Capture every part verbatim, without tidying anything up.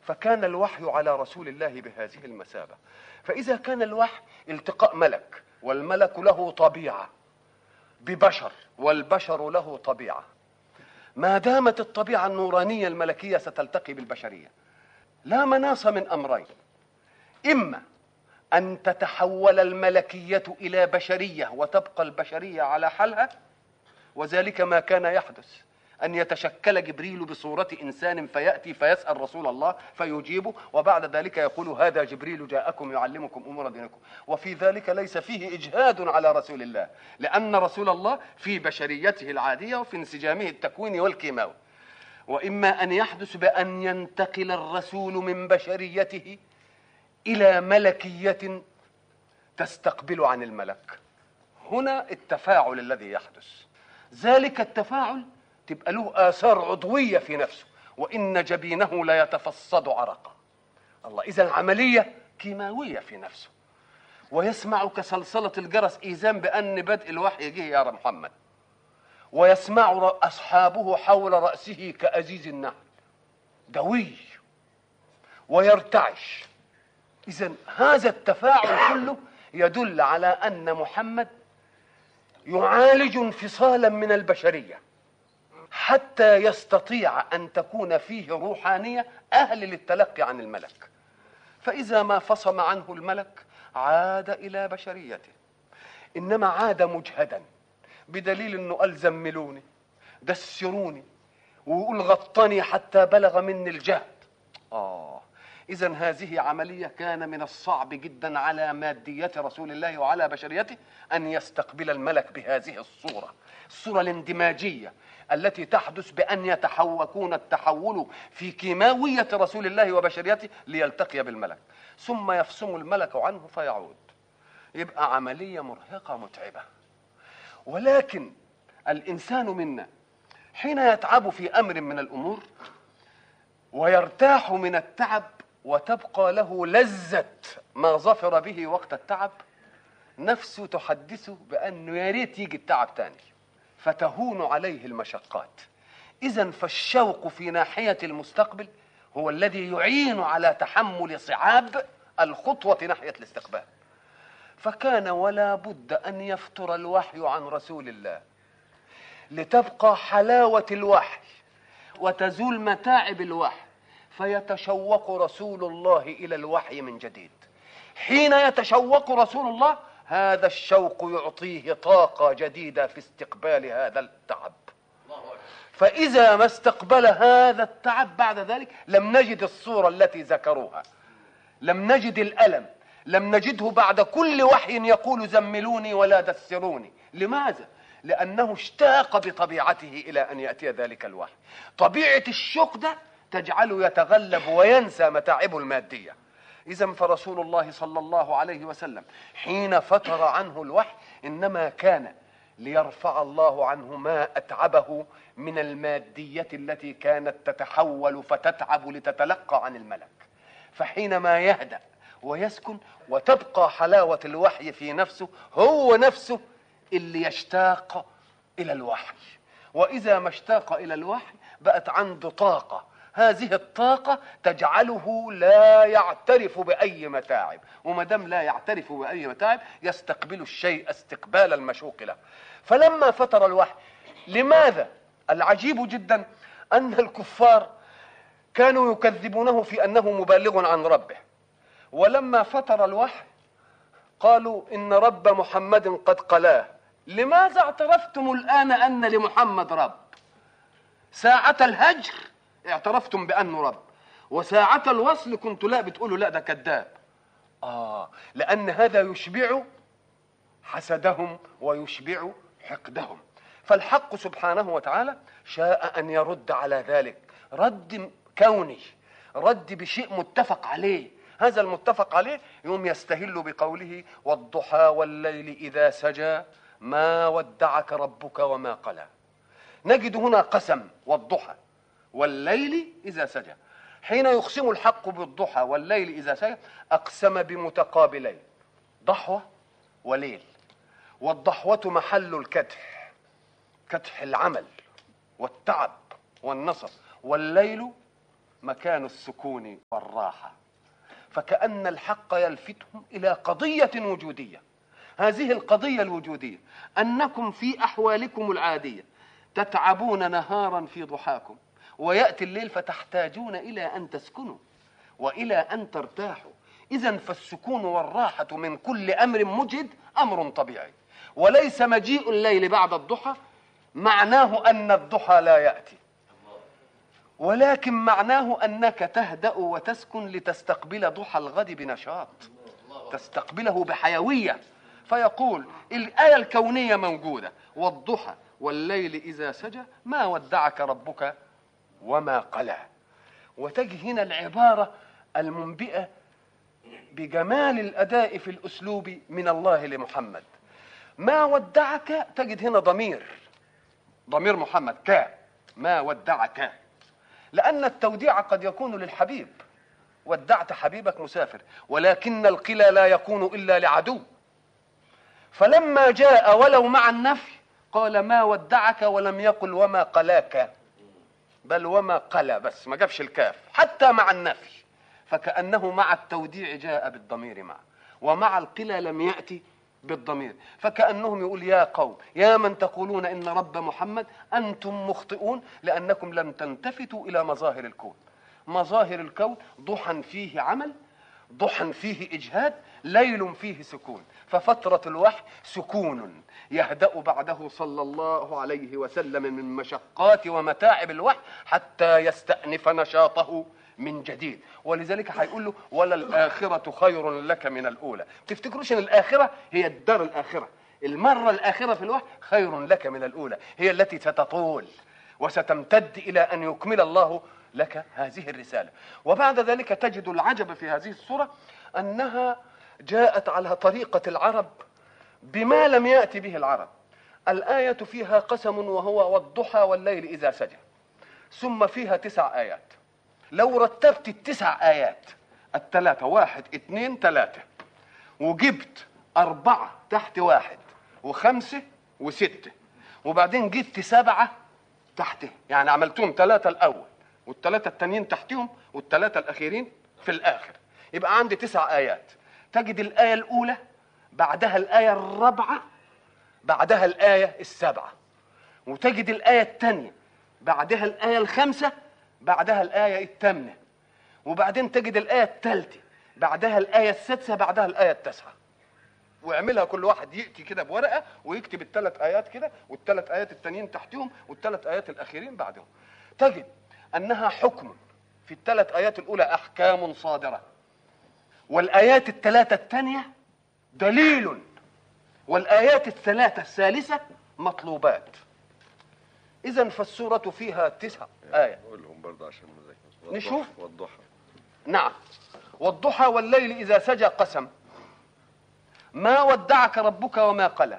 فكان الوحي على رسول الله بهذه المثابة. فإذا كان الوحي التقاء ملك، والملك له طبيعة ببشر، والبشر له طبيعة، ما دامت الطبيعة النورانية الملكية ستلتقي بالبشرية، لا مناص من أمرين: إما أن تتحول الملكية إلى بشرية وتبقى البشرية على حالها، وذلك ما كان يحدث، أن يتشكل جبريل بصورة إنسان فيأتي فيسأل رسول الله فيجيبه، وبعد ذلك يقول هذا جبريل جاءكم يعلمكم أمور دينكم، وفي ذلك ليس فيه إجهاد على رسول الله، لأن رسول الله في بشريته العادية وفي انسجامه التكويني والكيماوي. وإما أن يحدث بأن ينتقل الرسول من بشريته إلى ملكية تستقبل عن الملك. هنا التفاعل الذي يحدث، ذلك التفاعل تبقى له آثار عضوية في نفسه، وإن جبينه لا يتفصد عرقا. الله، إذا العملية كيماوية في نفسه، ويسمع كسلسلة الجرس إيذان بأن بدء الوحي جه يا محمد، ويسمع أصحابه حول رأسه كأزيز النحل دوي ويرتعش. إذا هذا التفاعل كله يدل على أن محمد يعالج انفصالا من البشرية حتى يستطيع أن تكون فيه روحانية أهل للتلقي عن الملك. فإذا ما فصم عنه الملك عاد إلى بشريته، إنما عاد مجهدا، بدليل أنه قال زملوني دسروني، ويقول غطني حتى بلغ مني الجهد. آه إذن هذه عملية كان من الصعب جدا على مادية رسول الله وعلى بشريته أن يستقبل الملك بهذه الصورة، الصورة الاندماجية التي تحدث بأن يتحوكون التحول في كيماوية رسول الله وبشريته ليلتقي بالملك، ثم يفصم الملك عنه فيعود. يبقى عملية مرهقة متعبة. ولكن الإنسان منا حين يتعب في أمر من الأمور ويرتاح من التعب وتبقى له لذة ما ظفر به وقت التعب، نفسه تحدثه بأنه يا ريت يجي التعب تاني، فتهون عليه المشقات. إذن فالشوق في ناحية المستقبل هو الذي يعين على تحمل صعاب الخطوة ناحية الاستقبال. فكان ولا بد أن يفتر الوحي عن رسول الله لتبقى حلاوة الوحي وتزول متاعب الوحي، فيتشوق رسول الله إلى الوحي من جديد. حين يتشوق رسول الله هذا الشوق يعطيه طاقة جديدة في استقبال هذا التعب، فإذا ما استقبل هذا التعب بعد ذلك لم نجد الصورة التي ذكروها، لم نجد الألم، لم نجده بعد كل وحي يقول زملوني ولا دسروني. لماذا؟ لأنه اشتاق بطبيعته إلى أن يأتي ذلك الوحي. طبيعة الشوق ده تجعله يتغلب وينسى متاعبه المادية. إذن فرسول الله صلى الله عليه وسلم حين فتر عنه الوحي إنما كان ليرفع الله عنه ما أتعبه من المادية التي كانت تتحول فتتعب لتتلقى عن الملك. فحينما يهدأ ويسكن وتبقى حلاوة الوحي في نفسه، هو نفسه اللي يشتاق إلى الوحي. وإذا ما اشتاق إلى الوحي بقت عنده طاقة، هذه الطاقة تجعله لا يعترف بأي متاعب، وما دام لا يعترف بأي متاعب يستقبل الشيء استقبال المشوق له. فلما فتر الوحي، لماذا؟ العجيب جدا أن الكفار كانوا يكذبونه في أنه مبلغ عن ربه، ولما فتر الوحي قالوا إن رب محمد قد قلاه. لماذا اعترفتم الآن أن لمحمد رب؟ ساعة الهجر اعترفتم بأنه رب، وساعة الوصل كنت لا بتقولوا لا ده كذاب. آه لأن هذا يشبع حسدهم ويشبع حقدهم. فالحق سبحانه وتعالى شاء أن يرد على ذلك رد كوني، رد بشيء متفق عليه. هذا المتفق عليه يوم يستهل بقوله والضحى والليل إذا سجى ما ودعك ربك وما قلى. نجد هنا قسم والضحى والليل إذا سجى. حين يقسم الحق بالضحى والليل إذا سجى أقسم بمتقابلين، ضحوة وليل. والضحوة محل الكدح، كدح العمل والتعب والنصب، والليل مكان السكون والراحة، فكأن الحق يلفتهم إلى قضية وجودية. هذه القضية الوجودية أنكم في أحوالكم العادية تتعبون نهارا في ضحاكم، ويأتي الليل فتحتاجون إلى أن تسكنوا وإلى أن ترتاحوا. إذن فالسكون والراحة من كل أمر مجهد أمر طبيعي، وليس مجيء الليل بعد الضحى معناه أن الضحى لا يأتي، ولكن معناه أنك تهدأ وتسكن لتستقبل ضحى الغد بنشاط، تستقبله بحيوية. فيقول الآية الكونية موجودة: والضحى والليل إذا سجى ما ودعك ربك وما قلى. وتجي هنا العبارة المنبئة بجمال الأداء في الأسلوب من الله لمحمد. ما ودعك، تجد هنا ضمير ضمير محمد كا، ما ودعك، لأن التوديع قد يكون للحبيب، ودعت حبيبك مسافر، ولكن القلى لا يكون إلا لعدو. فلما جاء ولو مع النفي قال ما ودعك، ولم يقل وما قلاك، بل وما قلى بس، ما جابش الكاف حتى مع النفي، فكأنه مع التوديع جاء بالضمير معه، ومع القلى لم يأتي بالضمير. فكأنهم يقول يا قوم يا من تقولون إن رب محمد أنتم مخطئون، لأنكم لم تلتفتوا إلى مظاهر الكون. مظاهر الكون ضحى فيه عمل، ضحى فيه إجهاد، ليل فيه سكون. ففترة الوحي سكون يهدأ بعده صلى الله عليه وسلم من مشقات ومتاعب الوحي حتى يستأنف نشاطه من جديد. ولذلك هيقول له ولا الآخرة خير لك من الأولى. تفتكروش ان الآخرة هي الدار الآخرة، المرة الآخرة في الوحي خير لك من الأولى، هي التي ستطول وستمتد إلى أن يكمل الله لك هذه الرسالة. وبعد ذلك تجد العجب في هذه السورة أنها جاءت على طريقة العرب بما لم يأتي به العرب. الآية فيها قسم وهو والضحى والليل إذا سجى، ثم فيها تسع آيات. لو رتبت التسع آيات الثلاثة، واحد اثنين ثلاثة، وجبت أربعة تحت واحد وخمسة وستة، وبعدين جبت سبعة تحته، يعني عملتهم ثلاثة الأول والثلاثة التانيين تحتهم والثلاثة الأخيرين في الآخر، يبقى عندي تسع آيات. تجد الآية الأولى بعدها الآية الرابعة بعدها الآية السابعة، وتجد الآية الثانية بعدها الآية الخامسة بعدها الآية الثامنة، وبعدين تجد الآية الثالثة بعدها الآية السادسة بعدها الآية التاسعة. ويعملها كل واحد يأتي كده بورقة ويكتب الثلاث آيات كده والثلاث آيات التانيين تحتهم والثلاث آيات الأخيرين بعدهم. تجد أنها حكم في الثلاث آيات الأولى أحكام صادرة، والآيات الثلاثة الثانية دليل، والآيات الثلاثة الثالثة مطلوبات. إذن فالسورة فيها تسع آيات. قولهم برضه عشان نشوف. والضحى. نعم. والضحى والليل إذا سجى قسم ما ودعك ربك وما قلى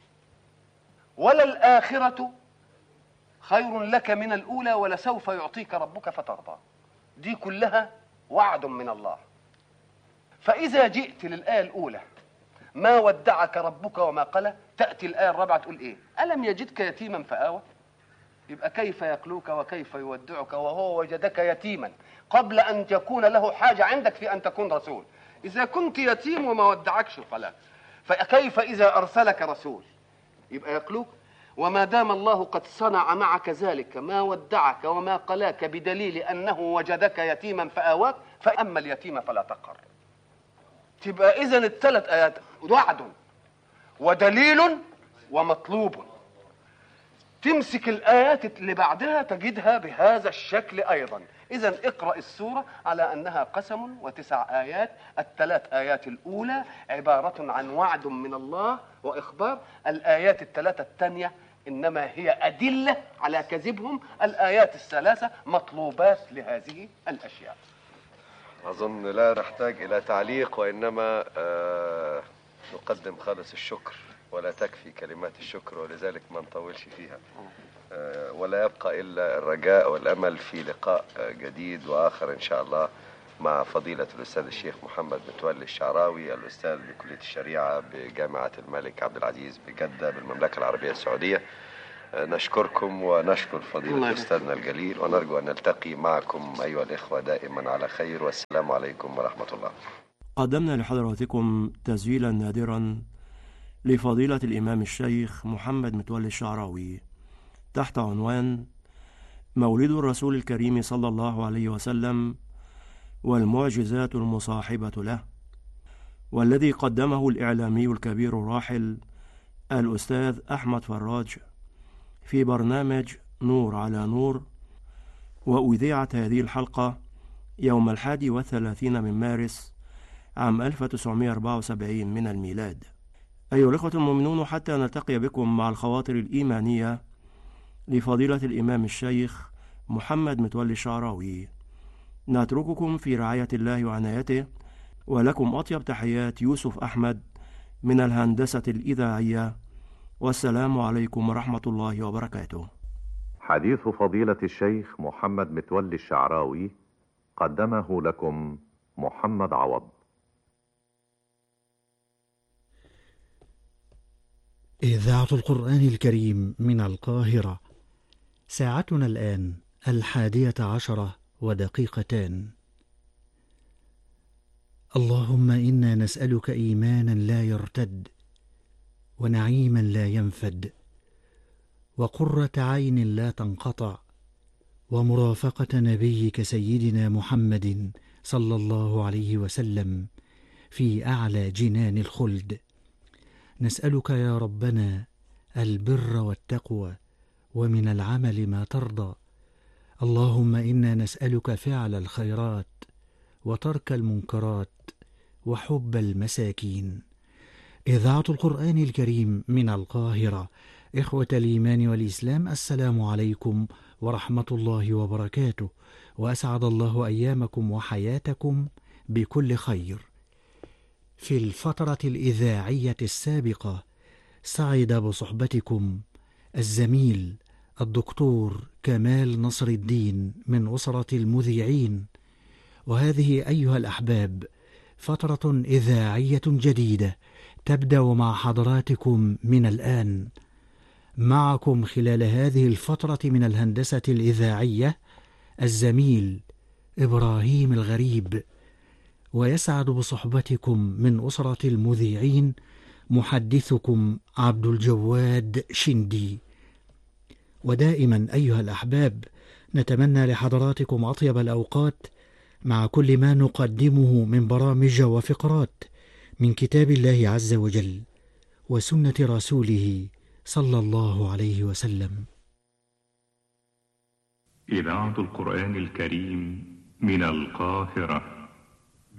وللآخرة خير لك من الأولى ولسوف يعطيك ربك فترضى. دي كلها وعد من الله. فإذا جئت للآية الأولى ما ودعك ربك وما قلى، تأتي الآية الرابعة تقول إيه؟ ألم يجدك يتيما فآوى؟ يبقى كيف يقلوك وكيف يودعك وهو وجدك يتيما قبل أن تكون له حاجة عندك في أن تكون رسول. إذا كنت يتيم وما ودعكش قلاك، فكيف إذا أرسلك رسول؟ يبقى يقلوك. وما دام الله قد صنع معك ذلك ما ودعك وما قلاك بدليل أنه وجدك يتيما فآواك، فأما اليتيم فلا تقهر. تبقى إذن الثلاث آيات وعد ودليل ومطلوب. تمسك الآيات اللي بعدها تجدها بهذا الشكل أيضا. إذن اقرأ السورة على أنها قسم وتسع آيات. الثلاث آيات الأولى عبارة عن وعد من الله وإخبار، الآيات الثلاثة الثانية إنما هي أدلة على كذبهم، الآيات الثلاثة مطلوبات لهذه الأشياء. أظن لا نحتاج إلى تعليق، وإنما آه نقدم خالص الشكر، ولا تكفي كلمات الشكر، ولذلك ما نطولش فيها. آه ولا يبقى إلا الرجاء والأمل في لقاء آه جديد وآخر إن شاء الله مع فضيلة الأستاذ الشيخ محمد متولي الشعراوي، الأستاذ بكلية الشريعة بجامعة الملك عبد العزيز بجدة بالمملكة العربية السعودية. نشكركم ونشكر الله فضيلة يبارك. أستاذنا الجليل، ونرجو أن نلتقي معكم أيها الإخوة دائما على خير، والسلام عليكم ورحمة الله. قدمنا لحضراتكم تسجيلا نادرا لفضيلة الإمام الشيخ محمد متولي الشعراوي تحت عنوان مولد الرسول الكريم صلى الله عليه وسلم والمعجزات المصاحبة له، والذي قدمه الإعلامي الكبير الراحل الأستاذ أحمد فراج في برنامج نور على نور، وأذيعت هذه الحلقة يوم الحادي والثلاثين من مارس عام ألف وتسعمائة وأربعة وسبعين من الميلاد. أيها الأخوة المؤمنون، حتى نلتقي بكم مع الخواطر الإيمانية لفضيلة الإمام الشيخ محمد متولي الشعراوي، نترككم في رعاية الله وعنايته، ولكم أطيب تحيات يوسف أحمد من الهندسة الإذاعية، والسلام عليكم ورحمة الله وبركاته. حديث فضيلة الشيخ محمد متولي الشعراوي قدمه لكم محمد عوض. إذاعة القرآن الكريم من القاهرة، ساعتنا الآن الحادية عشرة ودقيقتان. اللهم إنا نسألك إيمانا لا يرتد، ونعيما لا ينفد، وقرة عين لا تنقطع، ومرافقة نبيك سيدنا محمد صلى الله عليه وسلم في أعلى جنان الخلد. نسألك يا ربنا البر والتقوى، ومن العمل ما ترضى. اللهم إنا نسألك فعل الخيرات، وترك المنكرات، وحب المساكين. إذاعة القرآن الكريم من القاهرة. إخوة الإيمان والإسلام، السلام عليكم ورحمة الله وبركاته، وأسعد الله أيامكم وحياتكم بكل خير. في الفترة الإذاعية السابقة سعد بصحبتكم الزميل الدكتور كمال نصر الدين من أسرة المذيعين، وهذه أيها الأحباب فترة إذاعية جديدة تبدأ مع حضراتكم من الآن. معكم خلال هذه الفترة من الهندسة الإذاعية الزميل إبراهيم الغريب، ويسعد بصحبتكم من أسرة المذيعين محدثكم عبد الجواد شندي. ودائما أيها الأحباب نتمنى لحضراتكم أطيب الأوقات مع كل ما نقدمه من برامج وفقرات من كتاب الله عز وجل وسنة رسوله صلى الله عليه وسلم. إذاعة القرآن الكريم من القاهرة.